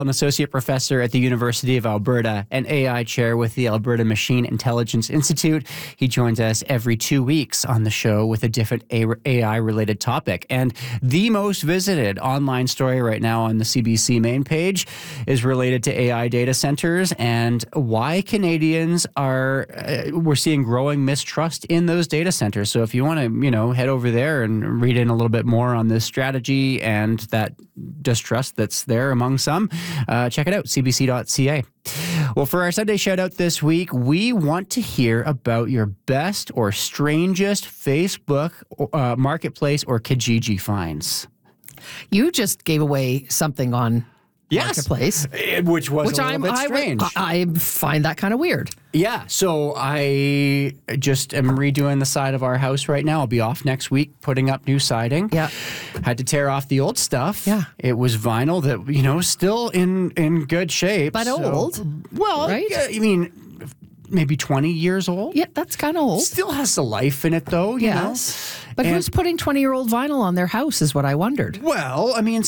an associate professor at the University of Alberta and AI chair with the Alberta Machine Intelligence Institute. He joins us every 2 weeks on the show with a different AI-related topic. And the most visited online story right now on the CBC main page is related to AI data centers and why Canadians we're seeing growing mistrust in those data centers. So if you want to, head over there and read in a little bit more on this strategy and that distrust that's there among some, check it out, cbc.ca. Well, for our Sunday shout out this week, we want to hear about your best or strangest Facebook Marketplace or Kijiji finds. You just gave away something on Marketplace. Which was a little bit strange. I find that kind of weird. Yeah, so I just am redoing the side of our house right now. I'll be off next week putting up new siding. Yeah. Had to tear off the old stuff. Yeah. It was vinyl that, still in good shape. But old. Well, right? I mean, maybe 20 years old. Yeah, that's kind of old. Still has the life in it, though, you know. But who's putting 20-year-old vinyl on their house is what I wondered. Well, I mean,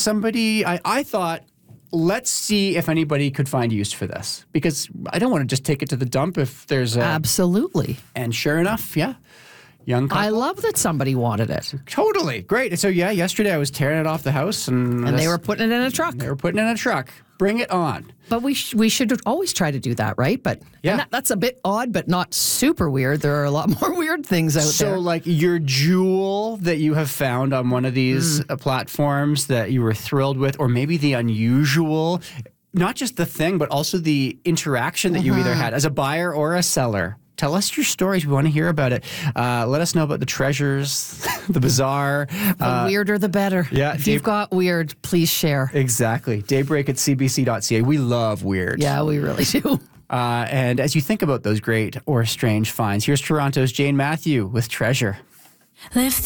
I thought, let's see if anybody could find use for this, because I don't want to just take it to the dump if there's Absolutely. And sure enough, young couple. I love that somebody wanted it. Totally. Great. So, yesterday I was tearing it off the house. And they were putting it in a truck. They were putting it in a truck. Bring it on. But we should always try to do that, right? But that's a bit odd, but not super weird. There are a lot more weird things out there. So, like your jewel that you have found on one of these platforms that you were thrilled with, or maybe the unusual, not just the thing, but also the interaction that you either had as a buyer or a seller. Tell us your stories. We want to hear about it. Let us know about the treasures, the bizarre. The weirder, the better. Yeah. If you've got weird, please share. Exactly. Daybreak at cbc.ca. We love weird. Yeah, we really do. And as you think about those great or strange finds, here's Toronto's Jane Matthew with Treasure.